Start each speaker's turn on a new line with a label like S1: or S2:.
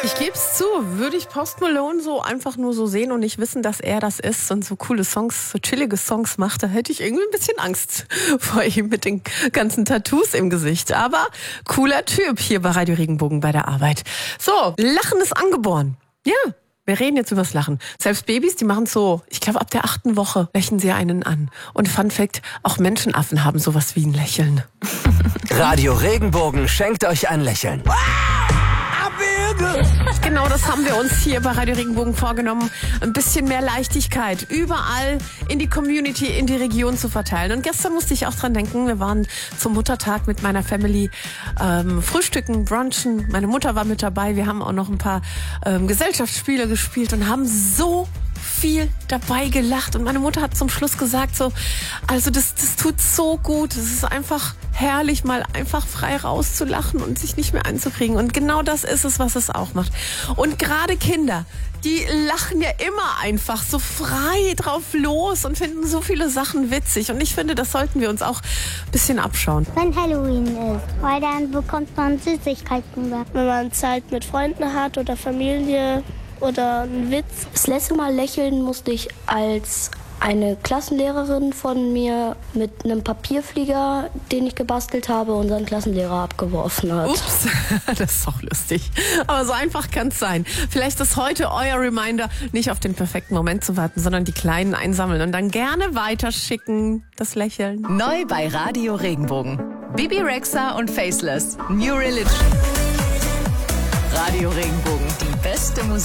S1: Ich geb's zu, würde ich Post Malone so einfach nur so sehen und nicht wissen, dass er das ist und so coole Songs, so chillige Songs macht, da hätte ich irgendwie ein bisschen Angst vor ihm mit den ganzen Tattoos im Gesicht. Aber cooler Typ hier bei Radio Regenbogen bei der Arbeit. So, Lachen ist angeboren. Ja. Wir reden jetzt übers Lachen. Selbst Babys, die machen so, ich glaube ab der 8. Woche lächeln sie einen an. Und Fun Fact, auch Menschenaffen haben sowas wie ein Lächeln.
S2: Radio Regenbogen schenkt euch ein Lächeln.
S1: Genau, das haben wir uns hier bei Radio Regenbogen vorgenommen. Ein bisschen mehr Leichtigkeit überall in die Community, in die Region zu verteilen. Und gestern musste ich auch dran denken, wir waren zum Muttertag mit meiner Family frühstücken, brunchen. Meine Mutter war mit dabei. Wir haben auch noch ein paar Gesellschaftsspiele gespielt und haben so viel dabei gelacht. Und meine Mutter hat zum Schluss gesagt so, also das tut so gut. Es ist einfach herrlich, mal einfach frei rauszulachen und sich nicht mehr einzukriegen. Und genau das ist es, was es auch macht. Und gerade Kinder, die lachen ja immer einfach so frei drauf los und finden so viele Sachen witzig. Und ich finde, das sollten wir uns auch ein bisschen abschauen.
S3: Wenn Halloween ist, weil dann bekommt man Süßigkeiten.
S4: Wenn man Zeit mit Freunden hat oder Familie oder einen Witz.
S5: Das letzte Mal lächeln musste ich, als eine Klassenlehrerin von mir mit einem Papierflieger, den ich gebastelt habe, unseren Klassenlehrer abgeworfen hat.
S1: Ups, das ist auch lustig. Aber so einfach kann es sein. Vielleicht ist heute euer Reminder, nicht auf den perfekten Moment zu warten, sondern die Kleinen einsammeln und dann gerne weiterschicken, das Lächeln.
S6: Neu bei Radio Regenbogen. Bibi Rexha und Faceless. New Religion. Radio Regenbogen, die beste Musik.